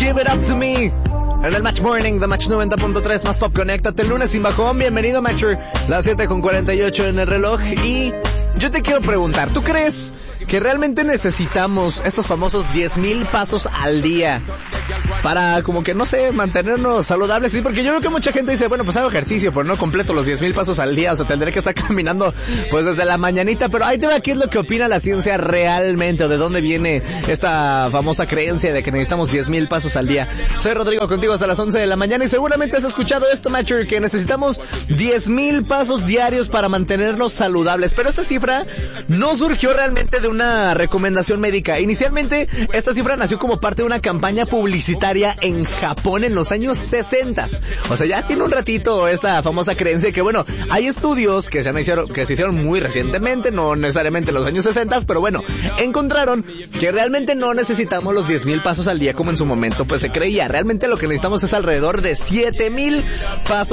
Give It Up To Me. En el Match Morning de Match 90.3 más Pop, conéctate el lunes sin bajón. Bienvenido, Matcher. Las 7:48 en el reloj. Y yo te quiero preguntar, ¿tú crees que realmente necesitamos estos famosos 10,000 pasos al día para, como que, no sé, mantenernos saludables? Sí, porque yo veo que mucha gente dice, bueno, pues hago ejercicio, pero no completo los 10,000 pasos al día, o sea, tendré que estar caminando pues desde la mañanita. Pero ahí te va, ¿qué es lo que opina la ciencia realmente, o de dónde viene esta famosa creencia de que necesitamos 10,000 pasos al día? Soy Rodrigo, contigo hasta las 11 de la mañana, y seguramente has escuchado esto, Matcher, que necesitamos 10,000 pasos diarios para mantenernos saludables. Pero esta cifra no surgió realmente de una recomendación médica. Inicialmente, esta cifra nació como parte de una campaña publicitaria en Japón en los años 60. O sea, ya tiene un ratito esta famosa creencia que, bueno, hay estudios que se hicieron muy recientemente, no necesariamente en los años 60, pero bueno, encontraron que realmente no necesitamos los 10,000 pasos al día como en su momento pues se creía. Realmente lo que necesitamos es alrededor de 7,000 pasos